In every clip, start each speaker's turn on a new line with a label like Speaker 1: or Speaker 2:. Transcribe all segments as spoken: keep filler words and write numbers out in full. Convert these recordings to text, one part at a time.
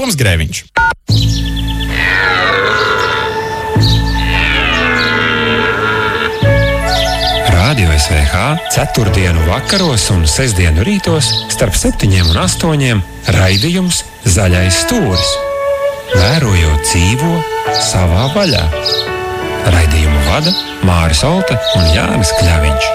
Speaker 1: Toms Grēviņš.
Speaker 2: Radio S V H ceturtdienu vakaros un sestdienu rītos starp septiņiem un astoņiem raidījums Zaļais stūris. Vērojot dzīvo savā vaļā. Raidījumu vada Māris Olte un Jānis Kļaviņš.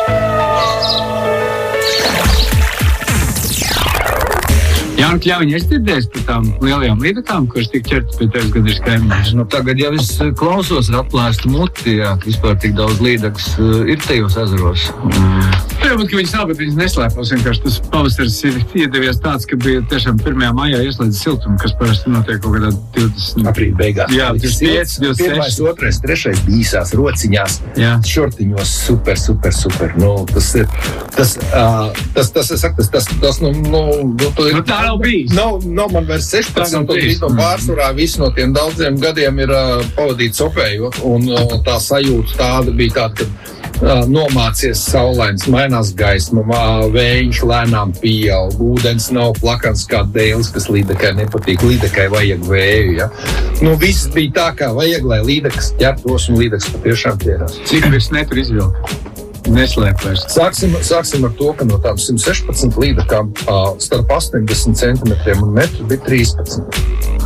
Speaker 3: Jānis Kļaviņš, es dzirdēju par tām lielajām līdekām, kuras tik ķertas pie tevis gadījus kaimiņš.
Speaker 4: Nu, tagad jau es klausos ar atplēstu muti, jā, vispār tik daudz līdekas uh, ir tajos ezeros. Mm.
Speaker 3: Varbūt, ka viņas nav, bet viņas neslēpās. Vienkārši tas pavasaris ir iedevies tāds, ka bija tiešām pirmajā maijā ieslēdz siltumu, kas parasti notiek kaut kādā divdesmit
Speaker 4: Aprīļa beigās.
Speaker 3: Jā, divdesmit pieci, divdesmit seši.
Speaker 4: Pirmais, otrais, trešais bija īsās rociņās,
Speaker 3: jā.
Speaker 4: Šortiņos, super, super, super. Nu, tas ir, tas, uh, tas, tas, es saku, tas, tas, tas, nu, nu, nu, to ir.
Speaker 3: Nu, tā nav bijis.
Speaker 4: Nav, nav man vairs sešpadsmit, un no pārsvarā visu no tiem daudziem gadiem ir uh, pavadīts opējot, un uh, tā sajūta tāda bija tāda, ka Uh, nomācies saulains, mainās gaisma, vējš lēnām pieaug, ūdens nav plakans kā dēls, kas līdekai nepatīk, līdekai vajag vēju, ja? Nu, viss bija tā, kā vajag, lai līdekas ķertos un līdekas patiešām ķērās.
Speaker 3: Cik virs netur izvilkt? Neslēpēs.
Speaker 4: Sāksim, sāksim ar to, ka no tām simt sešpadsmit līdekām uh, starp astoņdesmit centimetriem un metru bija trīspadsmit.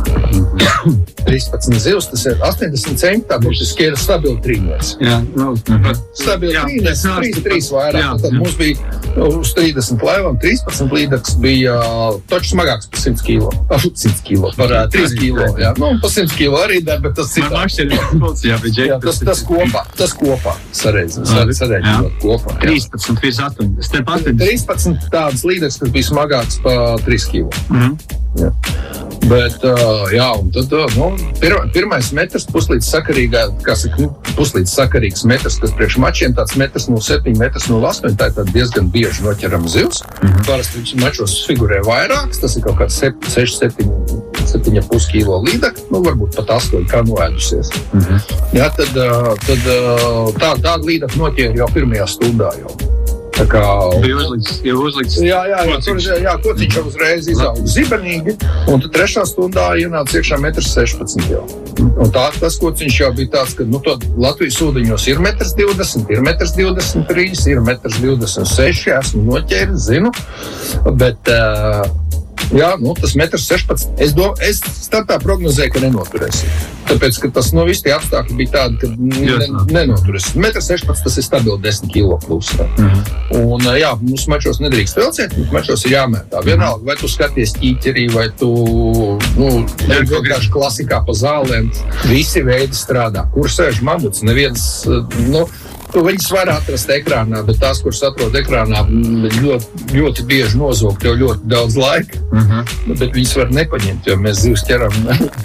Speaker 4: trīspadsmit zivs, tas ir astoņdesmit centimetriem, tas ir stabili trīnieks.
Speaker 3: Jā, nu,
Speaker 4: mm-hmm. Stabili trīnieks, trīs, trīs vairāk. Jā, tad jā. Mums bija uz trīsdesmit laivām, trīspadsmit līdeks bija taču smagāks par simt kilo. simt kilo, par uh, trīs kilo, jā. Nu, par simt kilo arī dar, bet tas citā.
Speaker 3: Man mašķiļ, jā,
Speaker 4: jā, tas, tas kopā, tas kopā, sareizes, sareizes kopā.
Speaker 3: trīspadsmit, virs astoņdesmit.
Speaker 4: trīspadsmit tādas līdeks, kas bija smagāks par trīs kilo.
Speaker 3: Mm-hmm.
Speaker 4: Jā. Bet, uh, jā, un tad, uh, nu, pir, pirmais metrs puslīdz sakarīgā, kā saka, nu, puslīdz sakarīgs metrs, kas priekš mačiem tāds metrs no septiņi, metrs no astoņi, tā ir tāda diezgan bieži noķeram zivs. Mm-hmm. Parasti viņš mačos figurē vairāks, tas ir kaut kāds seši, septiņi, septiņi pus kilo līdek, nu, varbūt pat astoņi, kā noēdusies. Mm-hmm. Jā, tad, uh, tad uh, tā, tāda līdeka noķēra jau pirmajā stundā jau. Tā kā...
Speaker 3: Bija uzlikts, jau uzlikts.
Speaker 4: Jā, jā, jā, tur, jā, kociņš jau uzreiz izaug zibenīgi, un tad trešā stundā ienāca iekšā metrs sešpadsmit jau. Un tā, tas kociņš jau bija tāds, ka, nu, to Latvijas ūdeņos ir metrs divdesmit, ir metrs divdesmit trīs, ir metrs divdesmit seši, esmu noķēris, zinu, bet... Uh, Jā, nu, tas metrs sešpadsmit. Es, do, es startā prognozēju, ka nenoturēsim. Tāpēc, ka tas, nu, visi tie apstākļi bija tādi, ka ne, nenoturēsim. metrs sešpadsmit, tas ir stabili desmit kilo plus. Mm-hmm. Un, jā, mums mačos nedrīkst velciet, mums mačos ir jāmētā. Vienalga, vai tu skaties ķīķerī, vai tu, nu, vienkārši klasikā pa zālēm. Visi veidi strādā. Kur sēž mamuts? Neviens, nu... Viņas var atrast ekrānā, bet tās, kuras atrod ekrānā, ļoti, ļoti bieži nozog tev ļoti daudz laika, uh-huh. bet viņas var nepaņemt, jo mēs zivs ķeram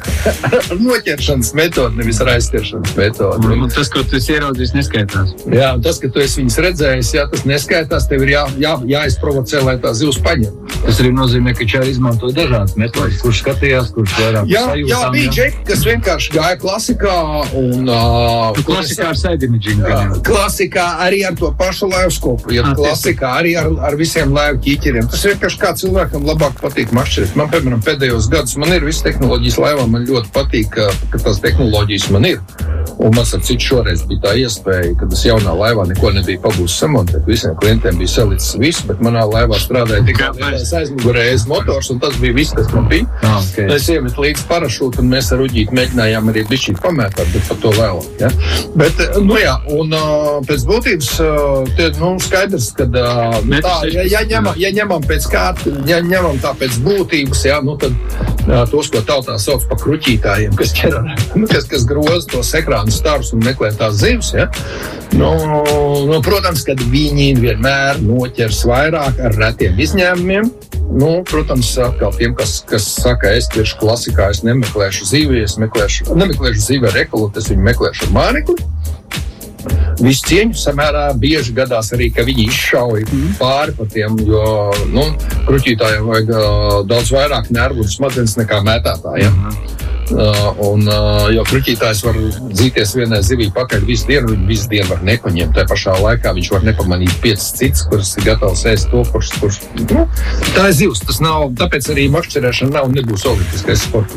Speaker 4: ar noķeršanas metodu, nevis ar aizķeršanas metodu.
Speaker 3: Un tas, ko tu esi ieraudzījis, neskaitās.
Speaker 4: Jā, un tas, ka tu esi viņas redzējis, jā, tas neskaitās, tev ir jā, jā, jāizprovocē, lai tā zivs paņem. Tas arī nozīmē, ka čēri izmantoja dažādas metodas, kurš skatījās, kurš vairāk
Speaker 3: jā,
Speaker 4: sajūtām.
Speaker 3: Jā,
Speaker 4: bija
Speaker 3: džeki,
Speaker 4: kas vienkārši gāja klasikā un... Uh,
Speaker 3: klasikā ar side-imaging.
Speaker 4: Klasikā arī ar to pašu laivoskopu, ja klasikā arī ar, ar visiem laivu ķīķeriem. Tas vienkārši kā cilvēkam labāk patīk mašķirīt. Man, piemēram, pēdējos gadus man ir visas tehnoloģijas laivā, man ļoti patīk, ka, ka tās tehnoloģijas man ir. Un man ar citu šoreiz bija tā iespēja, kad es jaunā laivā neko nebija pabūs samontēt. Visiem klientiem bija salicis visu, bet manā laivā strādāja tikai aizmugurējais motors, un tas bija viss, kas man bija. Ah, okay. Es iemetu līdz parašūtu, un mēs ar Uģīti mēģinājām arī bišķīt pamētāt, bet par to vēlāk. Ja? Bet, nu jā, un uh, pēc būtības, uh, tie, nu, skaidrs, kad uh, nu, tā, ja, ja, ņemam, ja ņemam pēc kārt, ja ņemam tā pēc būtības, ja, nu tad uh, tos, ko tautā sauc pa kruķītājiem, kas ķer, kas, kas groza tos ekrānus starus un meklē tās zivs, ja? Nu, nu, protams, kad viņi vienmēr noķers vairāk ar retiem izņēmumiem. Nu, protams, atkal tiem, kas, kas saka, es tieši klasikā, es nemeklēšu zivi, es meklēšu, nemeklēšu zivi ar ekolotu, es viņu meklēšu ar mānekli. Visu cieņu samērā bieži gadās arī, ka viņi izšauja pāri pa tiem, jo, nu, kruķītājiem vajag uh, daudz vairāk nervu un smadzenes nekā mētātājiem. Ja? Uh, un, uh, jo kruķītājs var dzīties vienai zivī pakaļ visu dienu, viņu visu dienu var nepaņemt. Tā pašā laikā viņš var nepamanīt piecas citas, kuras ir gatavs ēst to, kurš, kurš, nu, tā ir zivs. Tas nav, tāpēc arī makšķerēšana nav un nebūs olimpiskais sports.